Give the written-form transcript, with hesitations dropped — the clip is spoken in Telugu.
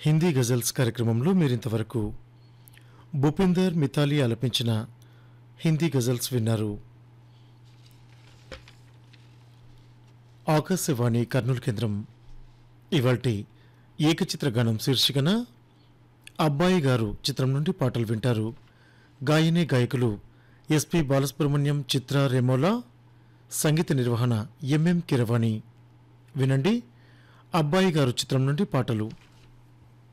హిందీ గజల్స్ కార్యక్రమంలో మీరింతవరకు భూపిందర్ మితాలి ఆలపించిన హిందీ గజల్స్ విన్నారు. ఆకాశవాణి కర్నూలు కేంద్రం ఇవాల్టి ఏకచిత్ర గానం శీర్షికన అబ్బాయి గారు చిత్రం నుండి పాటలు వింటారు. గాయని గాయకులు ఎస్పి బాలసుబ్రహ్మణ్యం, చిత్ర, రెమోలా. సంగీత నిర్వహణ ఎంఎం కిరవాణి. వినండి, అబ్బాయి గారు చిత్రం నుండి పాటలు.